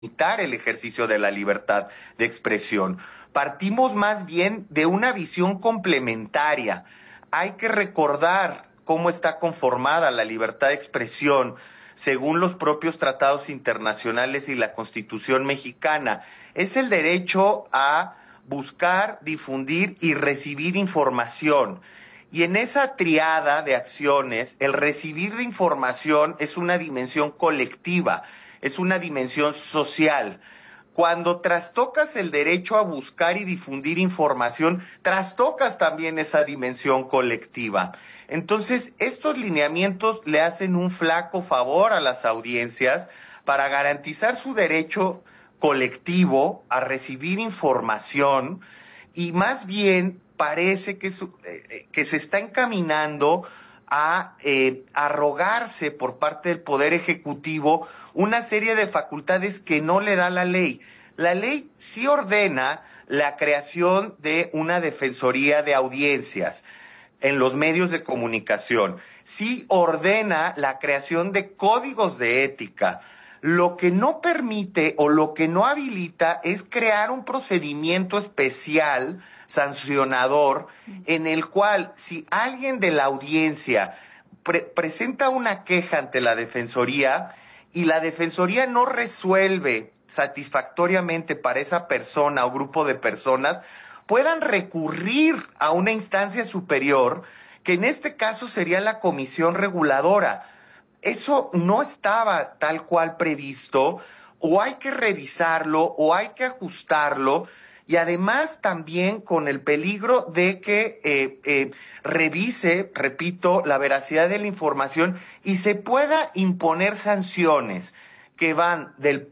limitar el ejercicio de la libertad de expresión. Partimos más bien de una visión complementaria. Hay que recordar cómo está conformada la libertad de expresión según los propios tratados internacionales y la Constitución mexicana. Es el derecho a buscar, difundir y recibir información. Y en esa triada de acciones, el recibir de información es una dimensión colectiva, es una dimensión social. Cuando trastocas el derecho a buscar y difundir información, trastocas también esa dimensión colectiva. Entonces, estos lineamientos le hacen un flaco favor a las audiencias para garantizar su derecho colectivo a recibir información y más bien parece que se está encaminando a arrogarse por parte del Poder Ejecutivo una serie de facultades que no le da la ley. La ley sí ordena la creación de una defensoría de audiencias en los medios de comunicación. Sí ordena la creación de códigos de ética. Lo que no permite o lo que no habilita es crear un procedimiento especial sancionador en el cual si alguien de la audiencia presenta una queja ante la Defensoría y la Defensoría no resuelve satisfactoriamente para esa persona o grupo de personas, puedan recurrir a una instancia superior, que en este caso sería la Comisión Reguladora. Eso no estaba tal cual previsto, o hay que revisarlo, o hay que ajustarlo, y además también con el peligro de que revise, repito, la veracidad de la información y se pueda imponer sanciones que van del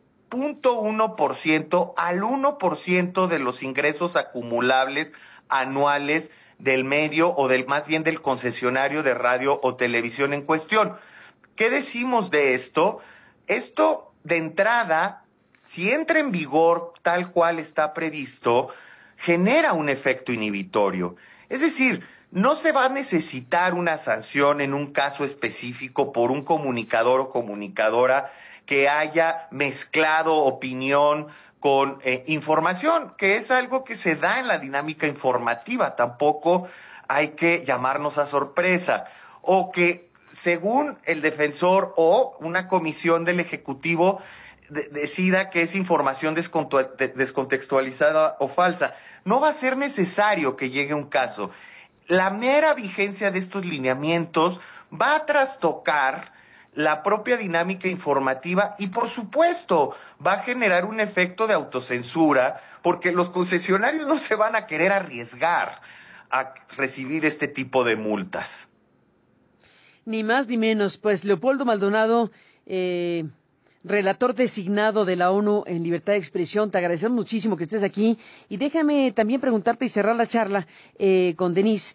0.1% al 1% de los ingresos acumulables anuales del medio o más bien del concesionario de radio o televisión en cuestión. ¿Qué decimos de esto? Esto, de entrada, si entra en vigor tal cual está previsto, genera un efecto inhibitorio. Es decir, no se va a necesitar una sanción en un caso específico por un comunicador o comunicadora que haya mezclado opinión con información, que es algo que se da en la dinámica informativa. Tampoco hay que llamarnos a sorpresa. O que según el defensor o una comisión del Ejecutivo decida que es información descontextualizada o falsa. No va a ser necesario que llegue un caso. La mera vigencia de estos lineamientos va a trastocar la propia dinámica informativa y, por supuesto, va a generar un efecto de autocensura porque los concesionarios no se van a querer arriesgar a recibir este tipo de multas. Ni más ni menos. Pues Leopoldo Maldonado, relator designado de la ONU en libertad de expresión, te agradecemos muchísimo que estés aquí. Y déjame también preguntarte y cerrar la charla con Denise.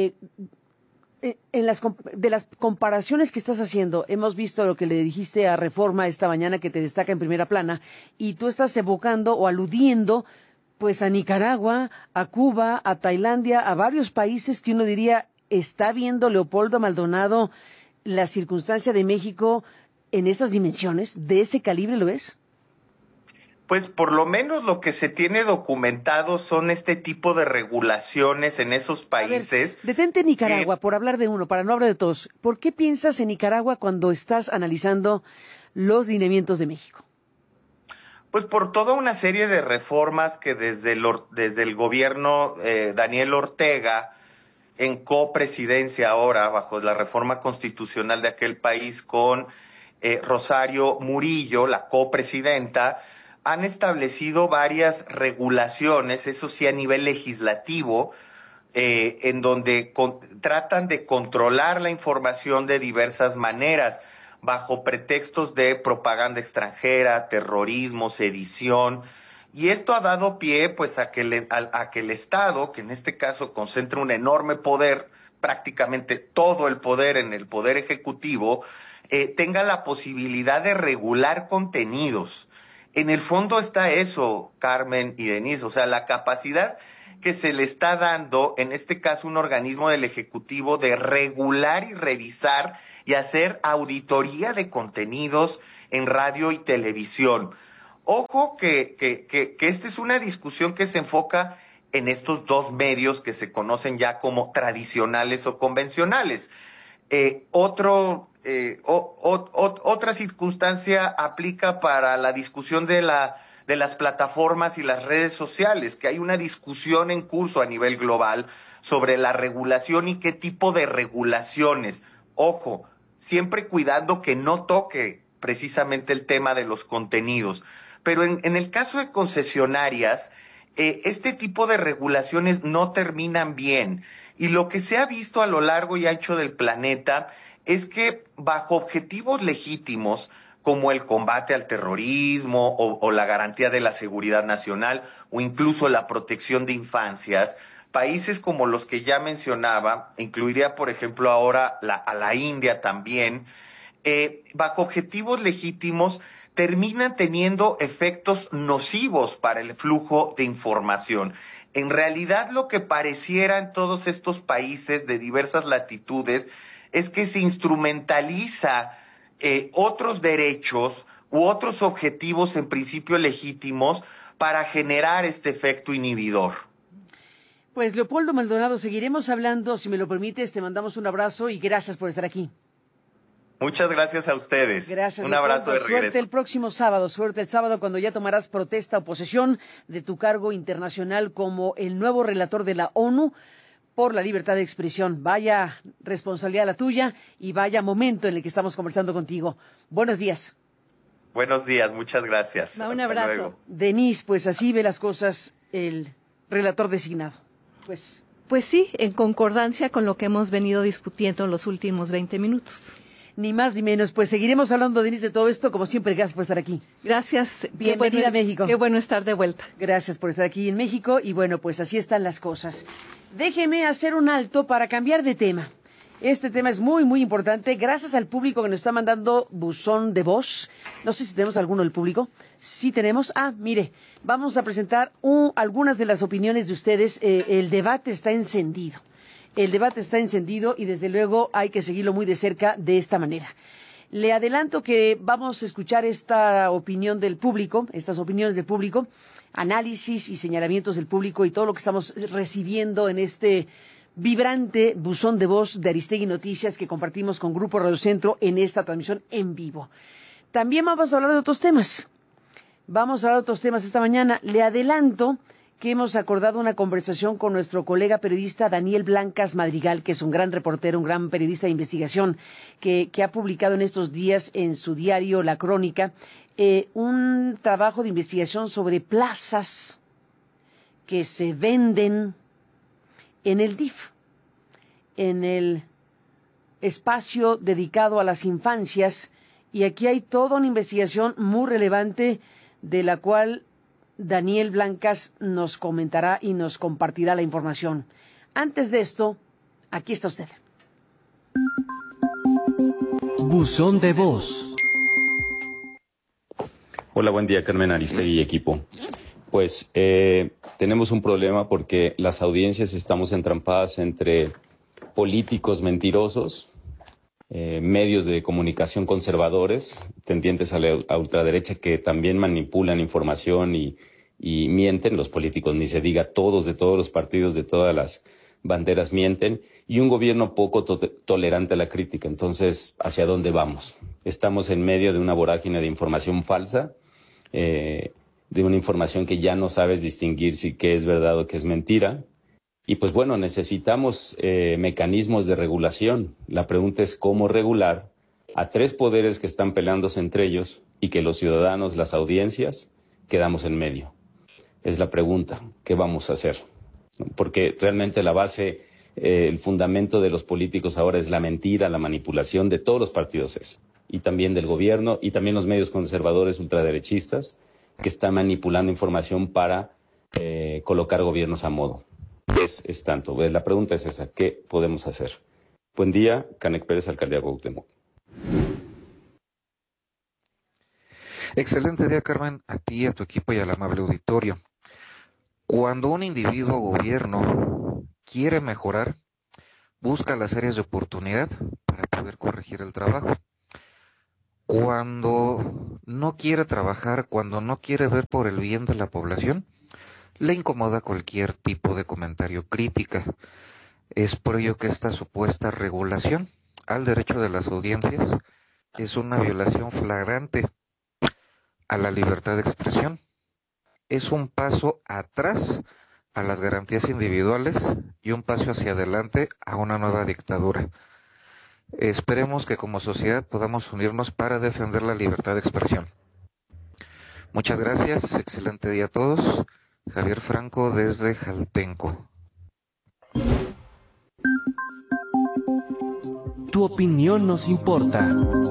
De las comparaciones que estás haciendo, hemos visto lo que le dijiste a Reforma esta mañana, que te destaca en primera plana, y tú estás evocando o aludiendo pues a Nicaragua, a Cuba, a Tailandia, a varios países que uno diría, ¿está viendo Leopoldo Maldonado la circunstancia de México en estas dimensiones? ¿De ese calibre lo es? Pues por lo menos lo que se tiene documentado son este tipo de regulaciones en esos países. A ver, detente en Nicaragua, por hablar de uno, para no hablar de todos. ¿Por qué piensas en Nicaragua cuando estás analizando los lineamientos de México? Pues por toda una serie de reformas que desde el gobierno Daniel Ortega, en copresidencia ahora, bajo la reforma constitucional de aquel país con Rosario Murillo, la copresidenta, han establecido varias regulaciones, eso sí a nivel legislativo, en donde tratan de controlar la información de diversas maneras, bajo pretextos de propaganda extranjera, terrorismo, sedición. Y esto ha dado pie pues a que el Estado, que en este caso concentra un enorme poder, prácticamente todo el poder en el Poder Ejecutivo, tenga la posibilidad de regular contenidos. En el fondo está eso, Carmen y Denise, o sea, la capacidad que se le está dando, en este caso un organismo del Ejecutivo, de regular y revisar y hacer auditoría de contenidos en radio y televisión. Ojo que esta es una discusión que se enfoca en estos dos medios que se conocen ya como tradicionales o convencionales. Otra circunstancia aplica para la discusión de las plataformas y las redes sociales, que hay una discusión en curso a nivel global sobre la regulación y qué tipo de regulaciones. Ojo, siempre cuidando que no toque precisamente el tema de los contenidos. Pero en el caso de concesionarias, este tipo de regulaciones no terminan bien. Y lo que se ha visto a lo largo y ancho del planeta es que bajo objetivos legítimos, como el combate al terrorismo o la garantía de la seguridad nacional o incluso la protección de infancias, países como los que ya mencionaba, incluiría por ejemplo ahora a la India también, bajo objetivos legítimos terminan teniendo efectos nocivos para el flujo de información. En realidad, lo que pareciera en todos estos países de diversas latitudes es que se instrumentaliza otros derechos u otros objetivos en principio legítimos para generar este efecto inhibidor. Pues Leopoldo Maldonado, seguiremos hablando, si me lo permites, te mandamos un abrazo y gracias por estar aquí. Muchas gracias a ustedes. Gracias. Un abrazo de regreso. Suerte el próximo sábado, suerte el sábado cuando ya tomarás protesta o posesión de tu cargo internacional como el nuevo relator de la ONU por la libertad de expresión. Vaya responsabilidad la tuya y vaya momento en el que estamos conversando contigo. Buenos días. Buenos días, muchas gracias. Un abrazo. Luego. Denise, pues así ve las cosas el relator designado. Pues sí, en concordancia con lo que hemos venido discutiendo en los últimos 20 minutos. Ni más ni menos. Pues seguiremos hablando, Denise, de todo esto. Como siempre, gracias por estar aquí. Gracias. Bienvenida a México. Qué bueno estar de vuelta. Gracias por estar aquí en México. Y bueno, pues así están las cosas. Déjeme hacer un alto para cambiar de tema. Este tema es muy, muy importante. Gracias al público que nos está mandando buzón de voz. No sé si tenemos alguno del público. Sí tenemos. Mire, vamos a presentar algunas de las opiniones de ustedes. El debate está encendido. El debate está encendido y desde luego hay que seguirlo muy de cerca de esta manera. Le adelanto que vamos a escuchar esta opinión del público, estas opiniones del público, análisis y señalamientos del público y todo lo que estamos recibiendo en este vibrante buzón de voz de Aristegui Noticias que compartimos con Grupo Radio Centro en esta transmisión en vivo. También vamos a hablar de otros temas. Esta mañana. Le adelanto que hemos acordado una conversación con nuestro colega periodista Daniel Blancas Madrigal, que es un gran reportero, un gran periodista de investigación, que ha publicado en estos días en su diario La Crónica un trabajo de investigación sobre plazas que se venden en el DIF, en el espacio dedicado a las infancias. Y aquí hay toda una investigación muy relevante de la cual Daniel Blancas nos comentará y nos compartirá la información. Antes de esto, aquí está usted. Buzón de voz. Hola, buen día, Carmen Aristegui y equipo. Pues tenemos un problema porque las audiencias estamos entrampadas entre políticos mentirosos, medios de comunicación conservadores, tendientes a la ultraderecha que también manipulan información y mienten. Los políticos, ni se diga, todos de todos los partidos, de todas las banderas mienten, y un gobierno poco tolerante a la crítica. Entonces, ¿hacia dónde vamos? Estamos en medio de una vorágine de información falsa, de una información que ya no sabes distinguir si qué es verdad o qué es mentira. Y pues bueno, necesitamos mecanismos de regulación. La pregunta es cómo regular a tres poderes que están peleándose entre ellos y que los ciudadanos, las audiencias, quedamos en medio. Es la pregunta, ¿qué vamos a hacer? Porque realmente la base, el fundamento de los políticos ahora es la mentira, la manipulación de todos los partidos eso. Y también del gobierno y también los medios conservadores ultraderechistas que están manipulando información para colocar gobiernos a modo. Es tanto. La pregunta es esa, ¿qué podemos hacer? Buen día, Canek Pérez, Alcaldía Cuauhtémoc. Excelente día, Carmen, a ti, a tu equipo y al amable auditorio. Cuando un individuo o gobierno quiere mejorar, busca las áreas de oportunidad para poder corregir el trabajo. Cuando no quiere trabajar, cuando no quiere ver por el bien de la población, le incomoda cualquier tipo de comentario crítica. Es por ello que esta supuesta regulación al derecho de las audiencias es una violación flagrante a la libertad de expresión. Es un paso atrás a las garantías individuales y un paso hacia adelante a una nueva dictadura. Esperemos que como sociedad podamos unirnos para defender la libertad de expresión. Muchas gracias, excelente día a todos. Javier Franco desde Jaltenco. Tu opinión nos importa.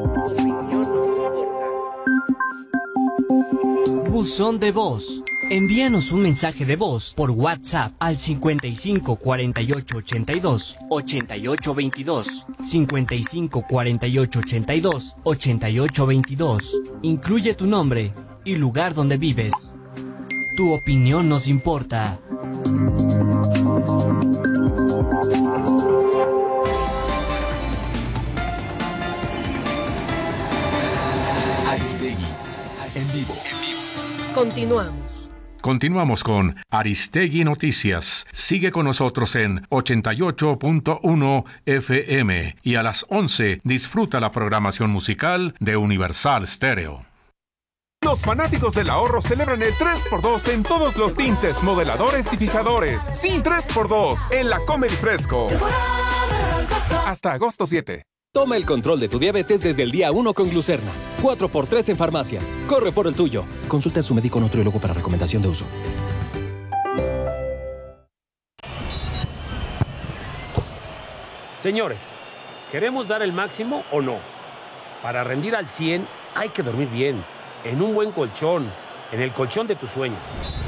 Buzón de voz. Envíanos un mensaje de voz por WhatsApp al 55 48 82 88 22. 55 48 82 88 22. Incluye tu nombre y lugar donde vives. Tu opinión nos importa. Aristegui, en vivo. Continuamos con Aristegui Noticias. Sigue con nosotros en 88.1 FM y a las 11 disfruta la programación musical de Universal Stereo. Los fanáticos del ahorro celebran el 3x2 en todos los tintes, modeladores y fijadores. Sí, 3x2 en la Comedy Fresco. Hasta agosto 7. Toma el control de tu diabetes desde el día 1 con Glucerna. 4x3 en farmacias. Corre por el tuyo. Consulta a su médico nutriólogo para recomendación de uso. Señores, ¿queremos dar el máximo o no? Para rendir al 100 hay que dormir bien, en un buen colchón, en el colchón de tus sueños.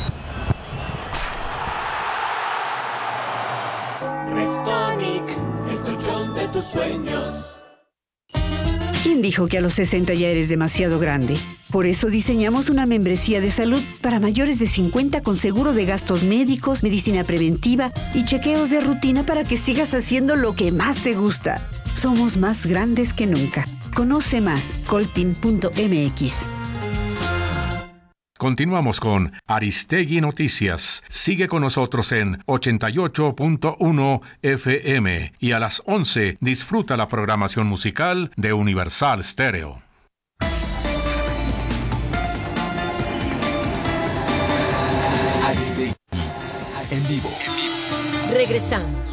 Restonic, el colchón de tus sueños. ¿Quién dijo que a los 60 ya eres demasiado grande? Por eso diseñamos una membresía de salud para mayores de 50 con seguro de gastos médicos, medicina preventiva y chequeos de rutina para que sigas haciendo lo que más te gusta. Somos más grandes que nunca. Conoce más, coltin.mx. Continuamos con Aristegui Noticias. Sigue con nosotros en 88.1 FM y a las 11 disfruta la programación musical de Universal Stereo. Aristegui, en vivo. Regresamos.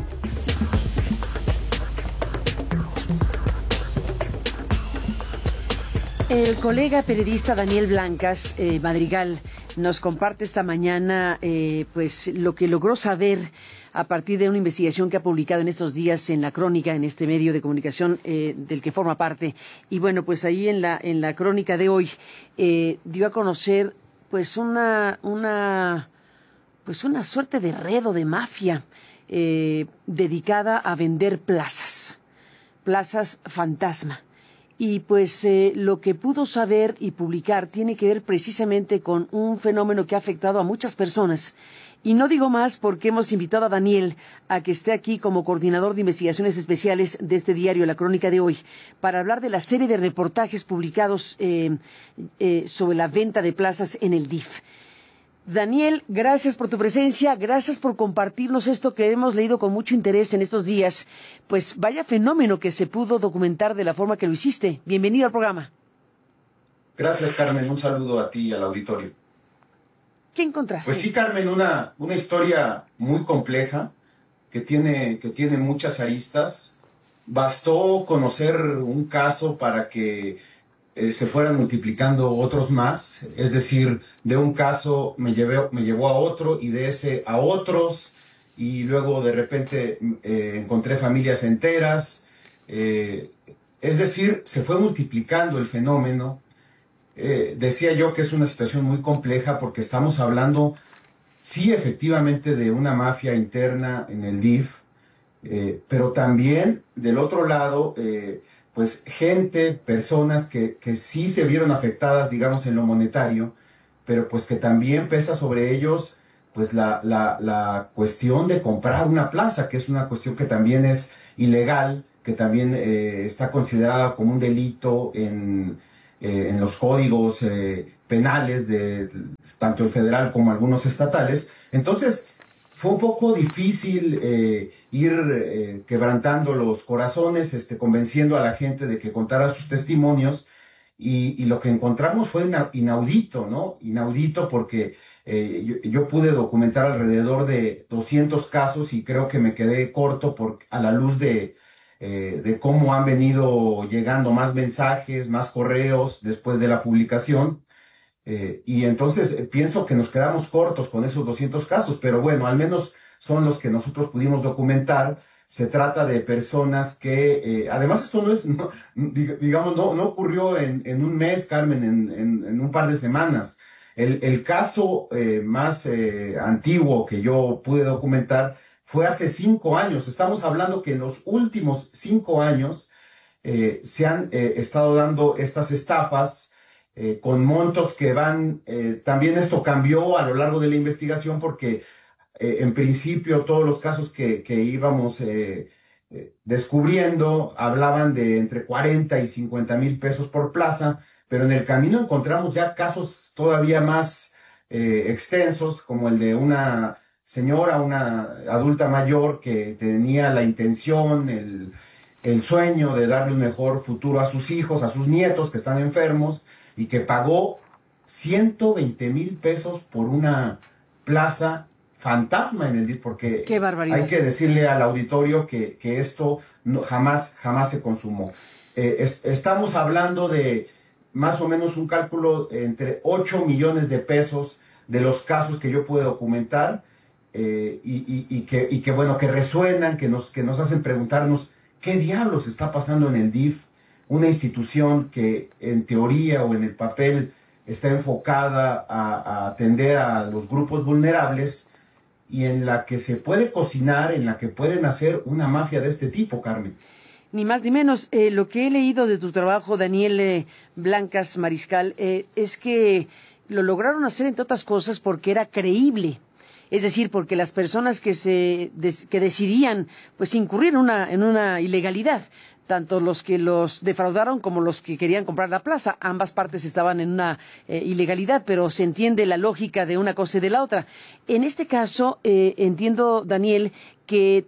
El colega periodista Daniel Blancas Madrigal nos comparte esta mañana pues lo que logró saber a partir de una investigación que ha publicado en estos días en La Crónica, en este medio de comunicación del que forma parte. Y bueno, pues ahí en la crónica de hoy dio a conocer pues una suerte de red o de mafia dedicada a vender plazas fantasma. Y pues lo que pudo saber y publicar tiene que ver precisamente con un fenómeno que ha afectado a muchas personas. Y no digo más porque hemos invitado a Daniel a que esté aquí como coordinador de investigaciones especiales de este diario, La Crónica de hoy, para hablar de la serie de reportajes publicados sobre la venta de plazas en el DIF. Daniel, gracias por tu presencia, gracias por compartirnos esto que hemos leído con mucho interés en estos días. Pues vaya fenómeno que se pudo documentar de la forma que lo hiciste. Bienvenido al programa. Gracias, Carmen. Un saludo a ti y al auditorio. ¿Qué encontraste? Pues sí, Carmen, una historia muy compleja que tiene muchas aristas. Bastó conocer un caso para que se fueran multiplicando otros más, es decir, de un caso me llevó a otro y de ese a otros, y luego de repente encontré familias enteras, es decir, se fue multiplicando el fenómeno. Decía yo que es una situación muy compleja porque estamos hablando, sí, efectivamente, de una mafia interna en el DIF, pero también del otro lado, pues personas que sí se vieron afectadas, digamos, en lo monetario, pero pues que también pesa sobre ellos pues la cuestión de comprar una plaza, que es una cuestión que también es ilegal, que también está considerada como un delito en los códigos penales de tanto el federal como algunos estatales. Entonces fue un poco difícil ir quebrantando los corazones, convenciendo a la gente de que contara sus testimonios, y lo que encontramos fue inaudito, ¿no? Inaudito porque yo pude documentar alrededor de 200 casos y creo que me quedé corto a la luz de cómo han venido llegando más mensajes, más correos después de la publicación. Y entonces pienso que nos quedamos cortos con esos 200 casos, pero bueno, al menos son los que nosotros pudimos documentar. Se trata de personas que, además esto no ocurrió en un mes, Carmen, en un par de semanas. El caso más antiguo que yo pude documentar fue hace 5 años. Estamos hablando que en los últimos 5 años se han estado dando estas estafas con montos que van, también esto cambió a lo largo de la investigación porque en principio todos los casos que íbamos descubriendo hablaban de entre 40 y 50 mil pesos por plaza, pero en el camino encontramos ya casos todavía más extensos, como el de una señora, una adulta mayor que tenía la intención, el sueño de darle un mejor futuro a sus hijos, a sus nietos que están enfermos, y que pagó 120 mil pesos por una plaza fantasma en el DIF, porque ¡qué barbaridad! Hay que decirle al auditorio que esto jamás se consumó. Estamos hablando de más o menos un cálculo entre 8 millones de pesos de los casos que yo pude documentar, y que bueno, que resuenan, que nos hacen preguntarnos qué diablos está pasando en el DIF, una institución que en teoría o en el papel está enfocada a atender a los grupos vulnerables, y en la que se puede cocinar, en la que pueden hacer una mafia de este tipo, Carmen. Ni más ni menos. Lo que he leído de tu trabajo, Daniel Blancas Mariscal, es que lo lograron hacer, entre otras cosas, porque era creíble. Es decir, porque las personas que decidían pues incurrir en una ilegalidad, tanto los que los defraudaron como los que querían comprar la plaza, ambas partes estaban en una ilegalidad, pero se entiende la lógica de una cosa y de la otra. En este caso, entiendo, Daniel, que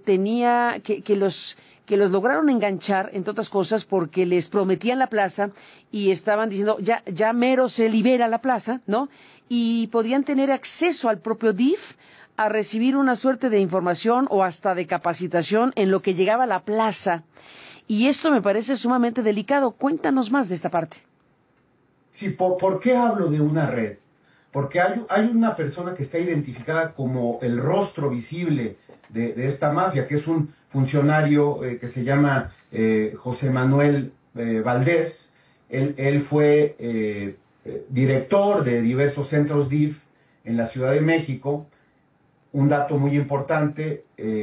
los lograron enganchar, entre otras cosas, porque les prometían la plaza y estaban diciendo, ya mero se libera la plaza, ¿no? Y podían tener acceso al propio DIF a recibir una suerte de información o hasta de capacitación en lo que llegaba a la plaza. Y esto me parece sumamente delicado. Cuéntanos más de esta parte. Sí, ¿por qué hablo de una red? Porque hay una persona que está identificada como el rostro visible de esta mafia, que es un funcionario que se llama José Manuel Valdés. Él fue director de diversos centros DIF en la Ciudad de México. Un dato muy importante,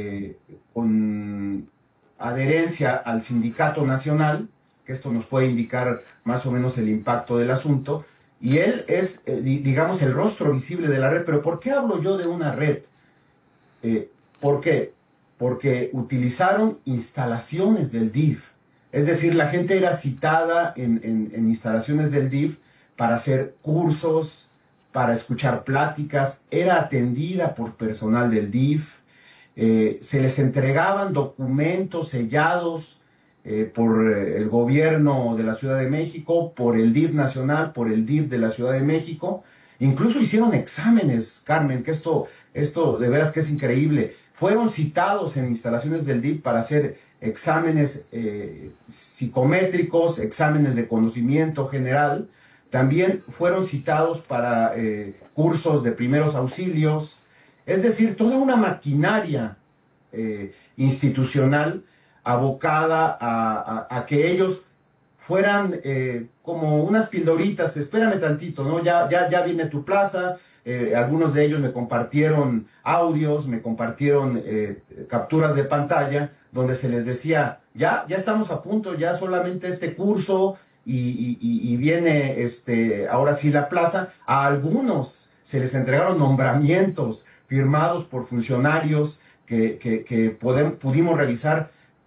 con adherencia al Sindicato Nacional, que esto nos puede indicar más o menos el impacto del asunto, y él es, digamos, el rostro visible de la red. Pero ¿por qué hablo yo de una red? ¿Por qué? Porque utilizaron instalaciones del DIF, es decir, la gente era citada en instalaciones del DIF para hacer cursos, para escuchar pláticas, era atendida por personal del DIF, se les entregaban documentos sellados por el gobierno de la Ciudad de México, por el DIF nacional, por el DIF de la Ciudad de México. Incluso hicieron exámenes, Carmen, que esto de veras que es increíble. Fueron citados en instalaciones del DIF para hacer exámenes psicométricos, exámenes de conocimiento general. También fueron citados para cursos de primeros auxilios. Es decir, toda una maquinaria institucional abocada a que ellos fueran como unas pildoritas. Espérame tantito, ¿no? Ya viene tu plaza. Algunos de ellos me compartieron audios, me compartieron capturas de pantalla donde se les decía, ya estamos a punto, ya solamente este curso y viene ahora sí la plaza. A algunos se les entregaron nombramientos firmados por funcionarios que pudimos revisar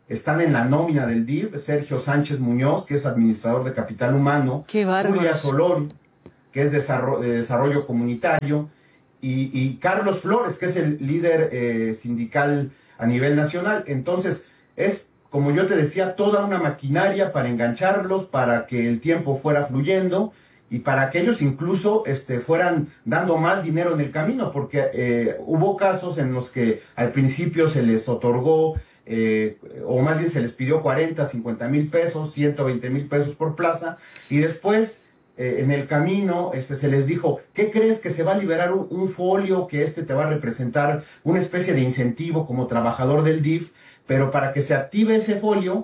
están en la nómina del DIF, Sergio Sánchez Muñoz, que es administrador de capital humano, Julia Solón, que es de desarrollo comunitario, y Carlos Flores, que es el líder sindical a nivel nacional. Entonces, es, como yo te decía, toda una maquinaria para engancharlos, para que el tiempo fuera fluyendo y para que ellos incluso fueran dando más dinero en el camino, porque hubo casos en los que al principio se les otorgó, o más bien se les pidió 40, 50 mil pesos, 120 mil pesos por plaza, y después en el camino se les dijo, ¿qué crees? Que se va a liberar un folio que te va a representar una especie de incentivo como trabajador del DIF, pero para que se active ese folio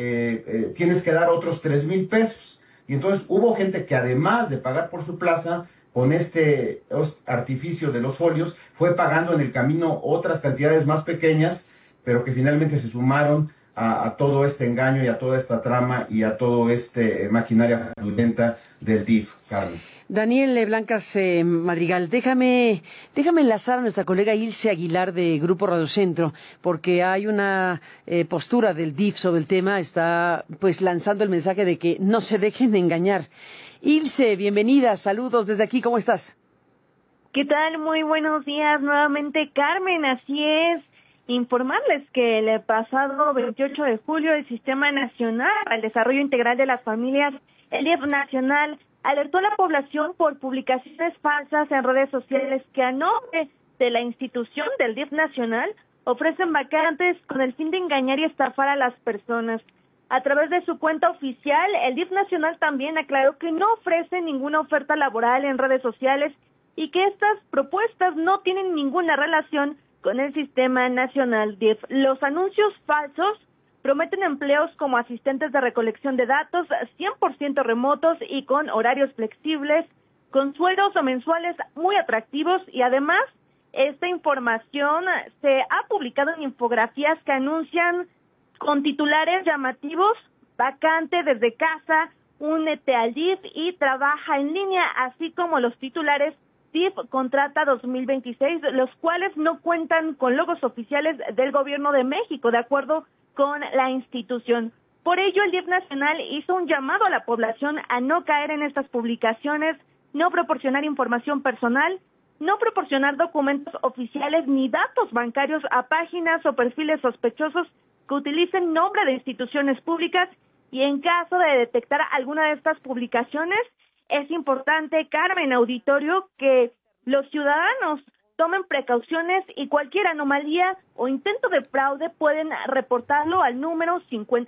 tienes que dar otros 3 mil pesos. Y entonces hubo gente que además de pagar por su plaza, con este artificio de los folios, fue pagando en el camino otras cantidades más pequeñas, pero que finalmente se sumaron a todo este engaño y a toda esta trama y a todo maquinaria fraudulenta del DIF, Carmen. Daniel Blancas Madrigal, déjame enlazar a nuestra colega Ilse Aguilar de Grupo Radio Centro, porque hay una postura del DIF sobre el tema, está pues lanzando el mensaje de que no se dejen de engañar. Ilse, bienvenida, saludos desde aquí, ¿cómo estás? ¿Qué tal? Muy buenos días nuevamente, Carmen, así es. Informarles que el pasado 28 de julio el Sistema Nacional para el Desarrollo Integral de las Familias, el DIF Nacional, alertó a la población por publicaciones falsas en redes sociales que a nombre de la institución del DIF Nacional ofrecen vacantes con el fin de engañar y estafar a las personas. A través de su cuenta oficial, el DIF Nacional también aclaró que no ofrece ninguna oferta laboral en redes sociales y que estas propuestas no tienen ninguna relación con el Sistema Nacional DIF. Los anuncios falsos prometen empleos como asistentes de recolección de datos 100% remotos y con horarios flexibles, con sueldos mensuales muy atractivos, y además esta información se ha publicado en infografías que anuncian con titulares llamativos: vacante desde casa, únete al DIF y trabaja en línea, así como los titulares DIF contrata 2026, los cuales no cuentan con logos oficiales del Gobierno de México, de acuerdo con la institución. Por ello, el DIF Nacional hizo un llamado a la población a no caer en estas publicaciones, no proporcionar información personal, no proporcionar documentos oficiales ni datos bancarios a páginas o perfiles sospechosos que utilicen nombre de instituciones públicas, y en caso de detectar alguna de estas publicaciones, es importante, Carmen, auditorio, que los ciudadanos tomen precauciones y cualquier anomalía o intento de fraude pueden reportarlo al número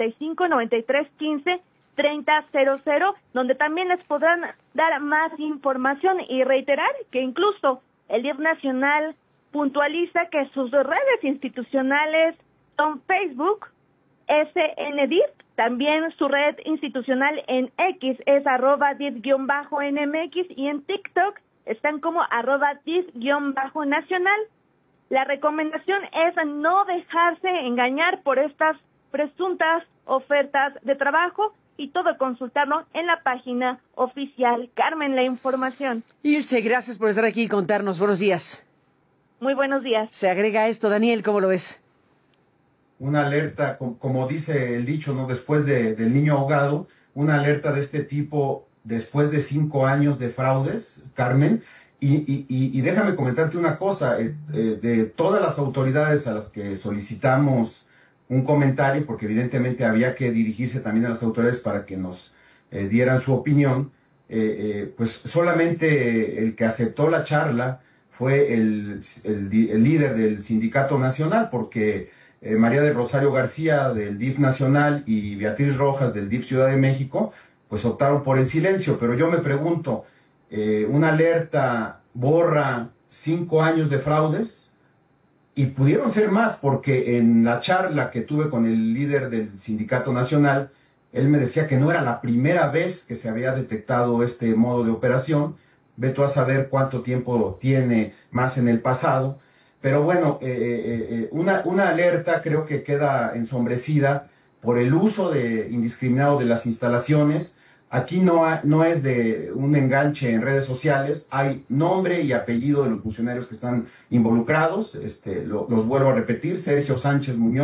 5593153000, donde también les podrán dar más información, y reiterar que incluso el DIF Nacional puntualiza que sus redes institucionales son Facebook, SNDIF, también su red institucional en X es @DIF_NMX, y en TikTok están como @DIF_nacional. La recomendación es no dejarse engañar por estas presuntas ofertas de trabajo, y todo consultarlo en la página oficial. Carmen, la información. Ilse, gracias por estar aquí y contarnos. Buenos días. Muy buenos días. Se agrega esto. Daniel, ¿cómo lo ves? Una alerta, como dice el dicho, ¿no? Después del niño ahogado, una alerta de este tipo después de 5 años de fraudes, Carmen. Y déjame comentarte una cosa, de todas las autoridades a las que solicitamos un comentario, porque evidentemente había que dirigirse también a las autoridades para que nos dieran su opinión, pues solamente el que aceptó la charla fue el líder del Sindicato Nacional, porque María del Rosario García del DIF Nacional y Beatriz Rojas del DIF Ciudad de México, pues optaron por el silencio. Pero yo me pregunto, ¿una alerta borra 5 años de fraudes? Y pudieron ser más, porque en la charla que tuve con el líder del Sindicato Nacional, él me decía que no era la primera vez que se había detectado este modo de operación. Ve tú a saber cuánto tiempo tiene más en el pasado. Pero bueno, una alerta creo que queda ensombrecida por el uso indiscriminado de las instalaciones. Aquí no es de un enganche en redes sociales, hay nombre y apellido de los funcionarios que están involucrados. Los vuelvo a repetir: Sergio Sánchez Muñoz,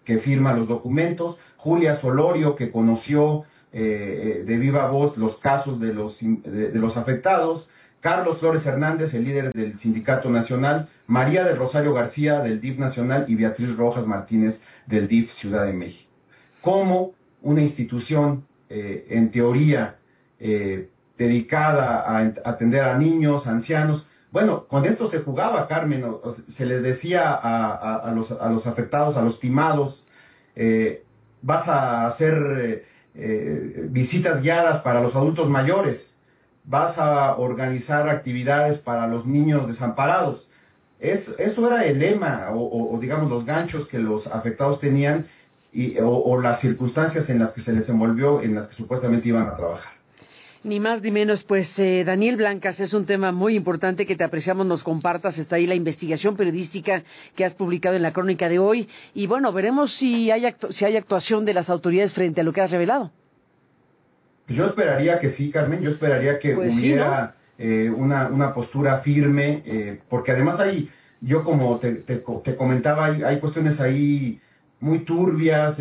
que firma los documentos, Julia Solorio, que conoció de viva voz los casos de los afectados, Carlos Flores Hernández, el líder del Sindicato Nacional, María del Rosario García, del DIF Nacional, y Beatriz Rojas Martínez, del DIF Ciudad de México. Como una institución, en teoría, dedicada a atender a niños, ancianos. Bueno, con esto se jugaba, Carmen, se les decía a los afectados, a los timados, vas a hacer visitas guiadas para los adultos mayores, vas a organizar actividades para los niños desamparados. Eso era el lema, o digamos los ganchos que los afectados tenían, o las circunstancias en las que se les envolvió, en las que supuestamente iban a trabajar. Ni más ni menos, pues Daniel Blancas, es un tema muy importante que te apreciamos, nos compartas. Está ahí la investigación periodística que has publicado en la crónica de hoy. Y bueno, veremos si hay actuación de las autoridades frente a lo que has revelado. Yo esperaría que sí, Carmen, yo esperaría que hubiera una postura firme, porque además yo como te comentaba, hay cuestiones ahí muy turbias,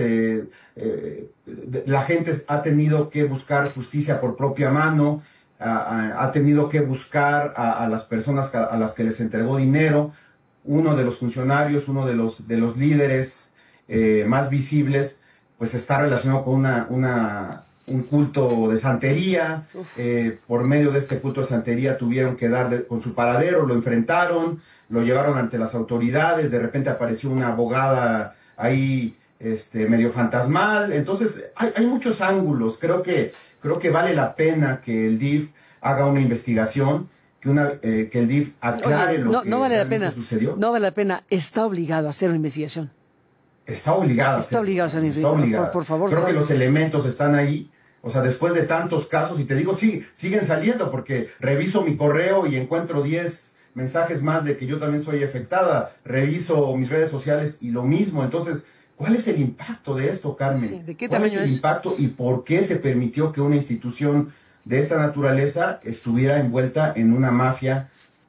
la gente ha tenido que buscar justicia por propia mano, ha tenido que buscar a las personas a las que les entregó dinero. Uno de los funcionarios, uno de los líderes más visibles, pues está relacionado con un culto de santería. Por medio de este culto de santería tuvieron que dar con su paradero, lo enfrentaron, lo llevaron ante las autoridades, de repente apareció una abogada ahí medio fantasmal. Entonces hay muchos ángulos. Creo que vale la pena que el DIF haga una investigación, que el DIF aclare lo que realmente sucedió. No vale la pena, está obligado a hacer una investigación. Está obligado a hacer una investigación. Por favor. Creo que los elementos están ahí. O sea, después de tantos casos, y te digo, siguen saliendo, porque reviso mi correo y encuentro 10 mensajes más de que yo también soy afectada. Reviso mis redes sociales y lo mismo. Entonces, ¿cuál es el impacto de esto, Carmen? Sí, ¿de qué ¿Cuál es el impacto y por qué se permitió que una institución de esta naturaleza estuviera envuelta en una mafia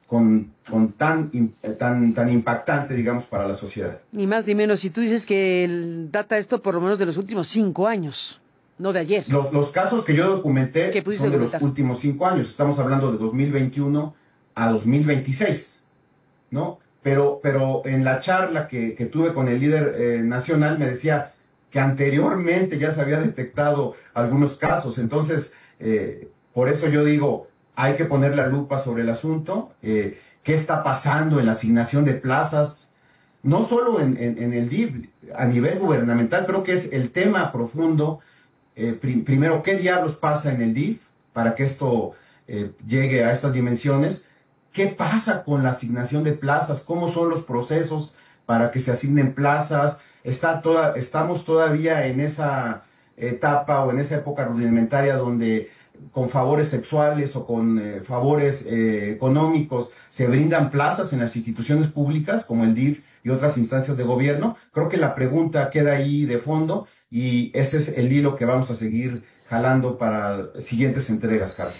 tan impactante, digamos, para la sociedad? Ni más ni menos. Si tú dices que data esto por lo menos de los últimos 5 años, no de ayer. Los casos que yo documenté son de los últimos 5 años. Estamos hablando de 2021 a 2026, ¿no? Pero en la charla que tuve con el líder nacional me decía que anteriormente ya se había detectado algunos casos. Entonces, por eso yo digo, hay que poner la lupa sobre el asunto. ¿Qué está pasando en la asignación de plazas? No solo en el DIF, a nivel gubernamental, creo que es el tema profundo. Primero, ¿qué diablos pasa en el DIF para que esto llegue a estas dimensiones? ¿Qué pasa con la asignación de plazas? ¿Cómo son los procesos para que se asignen plazas? Estamos todavía en esa etapa o en esa época rudimentaria donde con favores sexuales o con favores económicos se brindan plazas en las instituciones públicas como el DIF y otras instancias de gobierno. Creo que la pregunta queda ahí de fondo y ese es el hilo que vamos a seguir jalando para siguientes entregas, Carlos.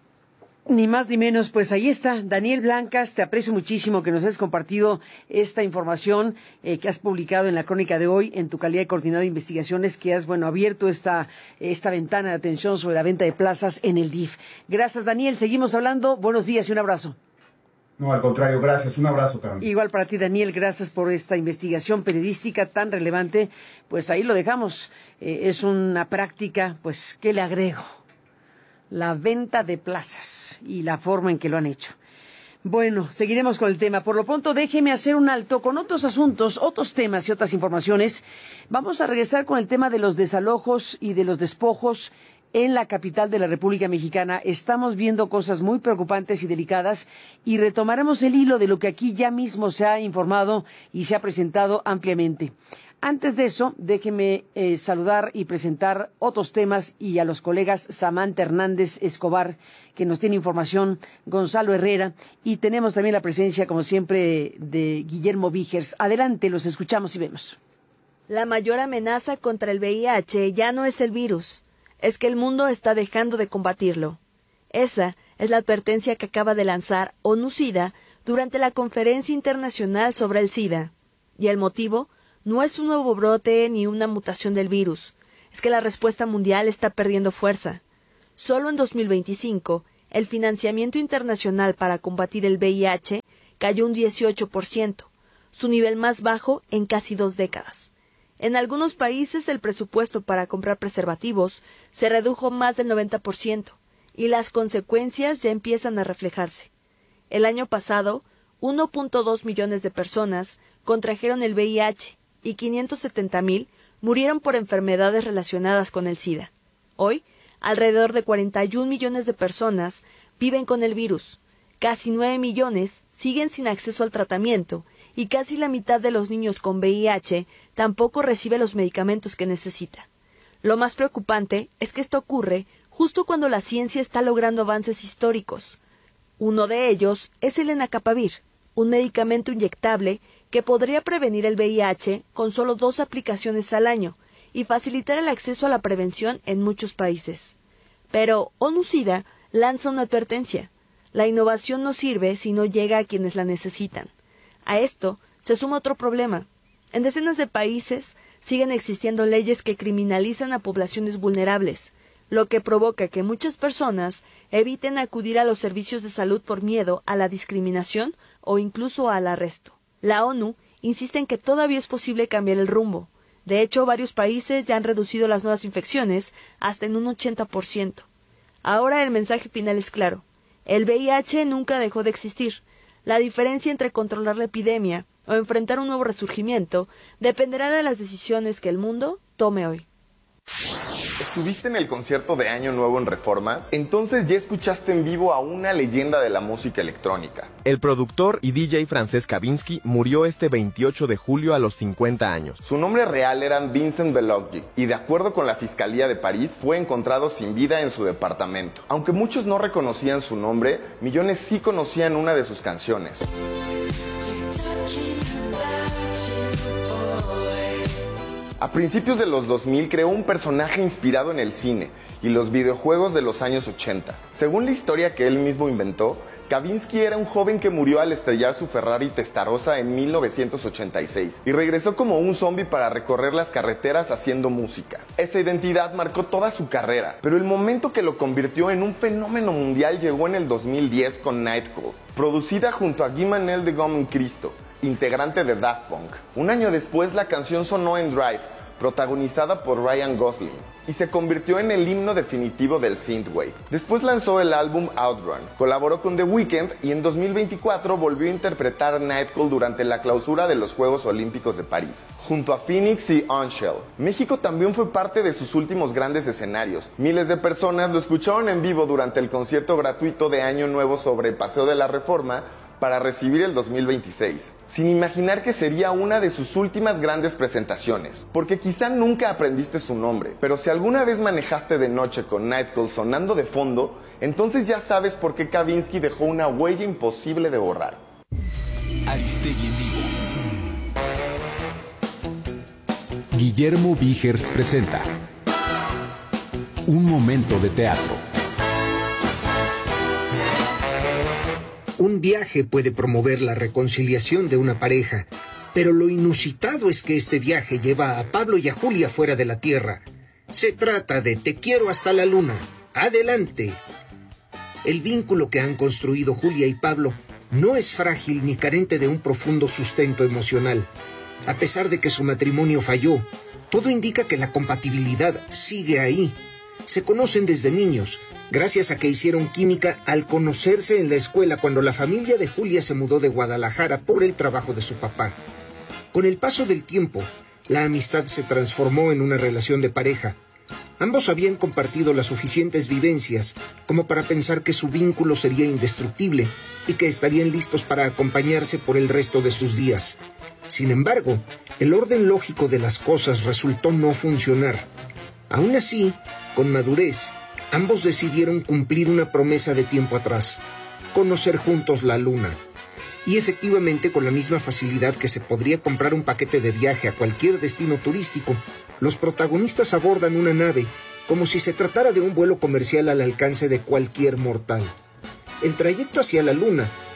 Ni más ni menos, pues ahí está, Daniel Blancas, te aprecio muchísimo que nos hayas compartido esta información que has publicado en la crónica de hoy en tu calidad de coordinador de investigaciones, que has, abierto esta ventana de atención sobre la venta de plazas en el DIF. Gracias, Daniel, seguimos hablando, buenos días y un abrazo. No, al contrario, gracias, un abrazo, Carmen. Igual para ti, Daniel, gracias por esta investigación periodística tan relevante, pues ahí lo dejamos, es una práctica, pues, ¿qué le agrego? La venta de plazas y la forma en que lo han hecho. Bueno, seguiremos con el tema. Por lo pronto, déjeme hacer un alto con otros asuntos, otros temas y otras informaciones. Vamos a regresar con el tema de los desalojos y de los despojos en la capital de la República Mexicana. Estamos viendo cosas muy preocupantes y delicadas y retomaremos el hilo de lo que aquí ya mismo se ha informado y se ha presentado ampliamente. Antes de eso, déjeme saludar y presentar otros temas y a los colegas Samantha Hernández Escobar, que nos tiene información, Gonzalo Herrera, y tenemos también la presencia, como siempre, de Guillermo Vígers. Adelante, los escuchamos y vemos. La mayor amenaza contra el VIH ya no es el virus, es que el mundo está dejando de combatirlo. Esa es la advertencia que acaba de lanzar ONU-SIDA durante la Conferencia Internacional sobre el SIDA. Y el motivo, no es un nuevo brote ni una mutación del virus. Es que la respuesta mundial está perdiendo fuerza. Solo en 2025, el financiamiento internacional para combatir el VIH cayó un 18%, su nivel más bajo en casi 2 décadas. En algunos países el presupuesto para comprar preservativos se redujo más del 90% y las consecuencias ya empiezan a reflejarse. El año pasado, 1.2 millones de personas contrajeron el VIH y 570,000 murieron por enfermedades relacionadas con el SIDA. Hoy, alrededor de 41 millones de personas viven con el virus. Casi 9 millones siguen sin acceso al tratamiento y casi la mitad de los niños con VIH tampoco recibe los medicamentos que necesita. Lo más preocupante es que esto ocurre justo cuando la ciencia está logrando avances históricos. Uno de ellos es el Lenacapavir, un medicamento inyectable que podría prevenir el VIH con solo 2 aplicaciones al año y facilitar el acceso a la prevención en muchos países. Pero ONU-SIDA lanza una advertencia. La innovación no sirve si no llega a quienes la necesitan. A esto se suma otro problema. En decenas de países siguen existiendo leyes que criminalizan a poblaciones vulnerables, lo que provoca que muchas personas eviten acudir a los servicios de salud por miedo a la discriminación o incluso al arresto. La ONU insiste en que todavía es posible cambiar el rumbo. De hecho, varios países ya han reducido las nuevas infecciones hasta en un 80%. Ahora el mensaje final es claro. El VIH nunca dejó de existir. La diferencia entre controlar la epidemia o enfrentar un nuevo resurgimiento dependerá de las decisiones que el mundo tome hoy. ¿Estuviste en el concierto de Año Nuevo en Reforma? Entonces ya escuchaste en vivo a una leyenda de la música electrónica. El productor y DJ Francesc Kavinsky murió este 28 de julio a los 50 años. Su nombre real era Vincent Beloggi y de acuerdo con la Fiscalía de París fue encontrado sin vida en su departamento. Aunque muchos no reconocían su nombre, millones sí conocían una de sus canciones. A principios de los 2000 creó un personaje inspirado en el cine y los videojuegos de los años 80. Según la historia que él mismo inventó, Kavinsky era un joven que murió al estrellar su Ferrari Testarossa en 1986 y regresó como un zombie para recorrer las carreteras haciendo música. Esa identidad marcó toda su carrera, pero el momento que lo convirtió en un fenómeno mundial llegó en el 2010 con Nightcall, producida junto a Guy Manel de Gomen Cristo, integrante de Daft Punk. Un año después la canción sonó en Drive, protagonizada por Ryan Gosling, y se convirtió en el himno definitivo del synthwave. Después lanzó el álbum Outrun, colaboró con The Weeknd y en 2024 volvió a interpretar Nightcall durante la clausura de los Juegos Olímpicos de París, junto a Phoenix y Unshell. México también fue parte de sus últimos grandes escenarios. Miles de personas lo escucharon en vivo durante el concierto gratuito de Año Nuevo sobre Paseo de la Reforma, para recibir el 2026, sin imaginar que sería una de sus últimas grandes presentaciones, porque quizá nunca aprendiste su nombre, pero si alguna vez manejaste de noche con Nightcall sonando de fondo, entonces ya sabes por qué Kavinsky dejó una huella imposible de borrar. Aristegui en vivo. Guillermo Vigers presenta Un momento de teatro. Un viaje puede promover la reconciliación de una pareja, pero lo inusitado es que este viaje lleva a Pablo y a Julia fuera de la Tierra. Se trata de Te quiero hasta la luna. ¡Adelante! El vínculo que han construido Julia y Pablo no es frágil ni carente de un profundo sustento emocional. A pesar de que su matrimonio falló, todo indica que la compatibilidad sigue ahí. Se conocen desde niños, gracias a que hicieron química al conocerse en la escuela cuando la familia de Julia se mudó de Guadalajara por el trabajo de su papá. Con el paso del tiempo, la amistad se transformó en una relación de pareja. Ambos habían compartido las suficientes vivencias como para pensar que su vínculo sería indestructible y que estarían listos para acompañarse por el resto de sus días. Sin embargo, el orden lógico de las cosas resultó no funcionar. Aún así, con madurez, ambos decidieron cumplir una promesa de tiempo atrás: conocer juntos la luna. Y efectivamente, con la misma facilidad que se podría comprar un paquete de viaje a cualquier destino turístico, los protagonistas abordan una nave como si se tratara de un vuelo comercial al alcance de cualquier mortal. El trayecto hacia la luna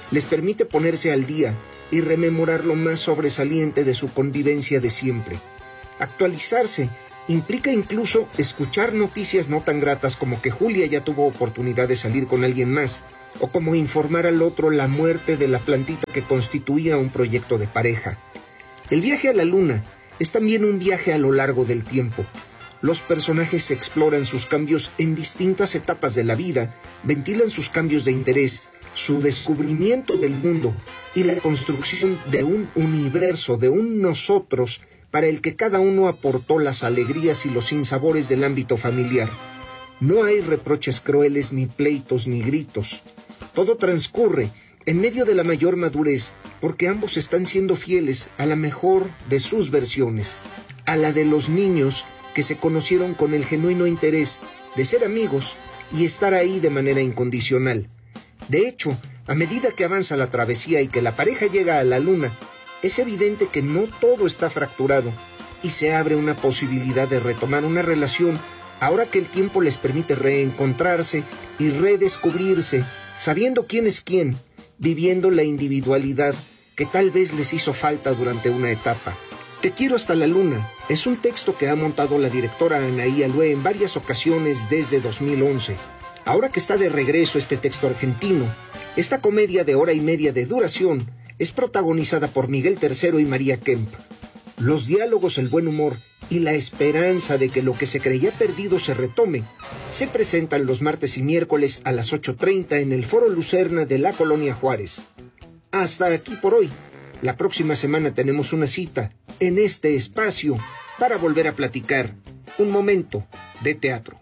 Les permite ponerse al día y rememorar lo más sobresaliente de su convivencia de siempre. Actualizarse implica incluso escuchar noticias no tan gratas como que Julia ya tuvo oportunidad de salir con alguien más, o como informar al otro la muerte de la plantita que constituía un proyecto de pareja. El viaje a la luna es también un viaje a lo largo del tiempo. Los personajes exploran sus cambios en distintas etapas de la vida, ventilan sus cambios de interés, su descubrimiento del mundo y la construcción de un universo, de un nosotros, para el que cada uno aportó las alegrías y los sinsabores del ámbito familiar. No hay reproches crueles, ni pleitos, ni gritos. Todo transcurre en medio de la mayor madurez, porque ambos están siendo fieles a la mejor de sus versiones, a la de los niños que se conocieron con el genuino interés de ser amigos y estar ahí de manera incondicional. De hecho, a medida que avanza la travesía y que la pareja llega a la luna, es evidente que no todo está fracturado y se abre una posibilidad de retomar una relación ahora que el tiempo les permite reencontrarse y redescubrirse, sabiendo quién es quién, viviendo la individualidad que tal vez les hizo falta durante una etapa. Te quiero hasta la luna es un texto que ha montado la directora Anaí Alué en varias ocasiones desde 2011. Ahora que está de regreso este texto argentino, esta comedia de hora y media de duración es protagonizada por Miguel III y María Kemp. Los diálogos, el buen humor y la esperanza de que lo que se creía perdido se retome se presentan los martes y miércoles a las 8:30 en el Foro Lucerna de la Colonia Juárez. Hasta aquí por hoy. La próxima semana tenemos una cita en este espacio para volver a platicar un momento de teatro.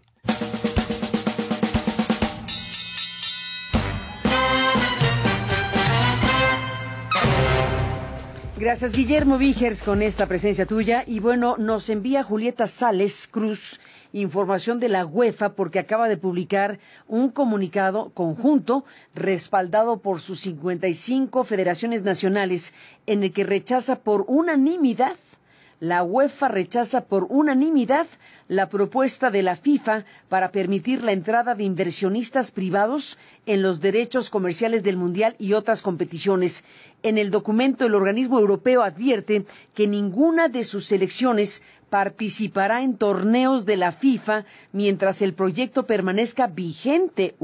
Gracias, Guillermo Vigers, con esta presencia tuya. Y bueno, nos envía Julieta Sales Cruz información de la UEFA porque acaba de publicar un comunicado conjunto respaldado por sus 55 federaciones nacionales en el que rechaza por unanimidad. La UEFA rechaza por unanimidad la propuesta de la FIFA para permitir la entrada de inversionistas privados en los derechos comerciales del Mundial y otras competiciones. En el documento, el organismo europeo advierte que ninguna de sus selecciones participará en torneos de la FIFA mientras el proyecto permanezca vigente.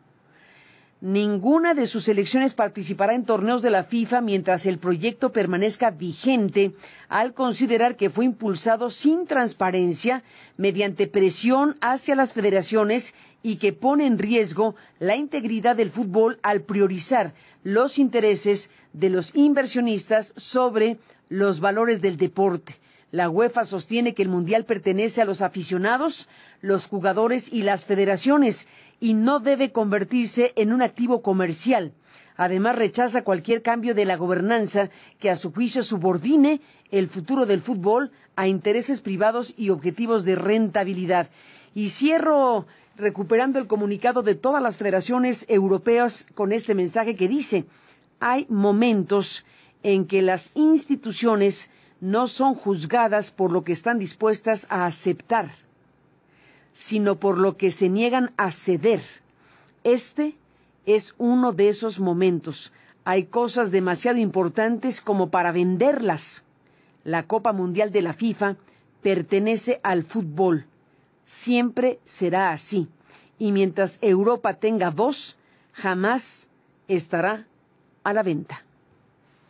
Ninguna de sus selecciones participará en torneos de la FIFA mientras el proyecto permanezca vigente, al considerar que fue impulsado sin transparencia, mediante presión hacia las federaciones y que pone en riesgo la integridad del fútbol al priorizar los intereses de los inversionistas sobre los valores del deporte. La UEFA sostiene que el Mundial pertenece a los aficionados, los jugadores y las federaciones y no debe convertirse en un activo comercial. Además, rechaza cualquier cambio de la gobernanza que a su juicio subordine el futuro del fútbol a intereses privados y objetivos de rentabilidad. Y cierro recuperando el comunicado de todas las federaciones europeas con este mensaje que dice: hay momentos en que las instituciones no son juzgadas por lo que están dispuestas a aceptar, sino por lo que se niegan a ceder. Este es uno de esos momentos. Hay cosas demasiado importantes como para venderlas. La Copa Mundial de la FIFA pertenece al fútbol. Siempre será así. Y mientras Europa tenga voz, jamás estará a la venta.